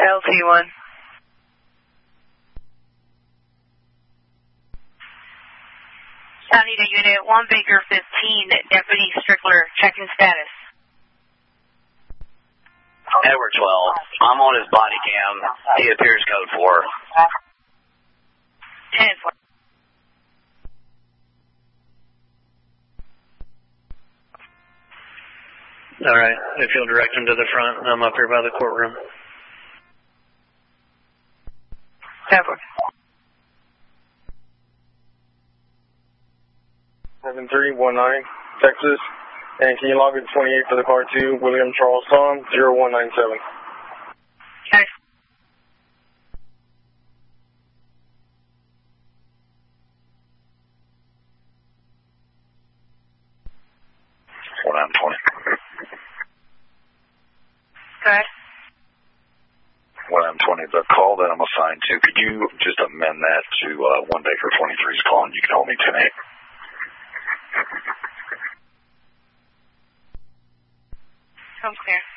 LT1. Sonita Unit 1 Baker 15, Deputy Strickler, checking status. Edward 12, I'm on his body cam. He appears code 4. 10-4. All right, if you'll direct him to the front, I'm up here by the courtroom. 10-4. 7319, Texas. And can you log in 28 for the car 2, William Charles Tom, 0197. Okay. What I'm 20. Go ahead. What I'm 20, the call that I'm assigned to, could you just amend that to 1 Baker 23's call and you can hold me 10-8? Sounds clear.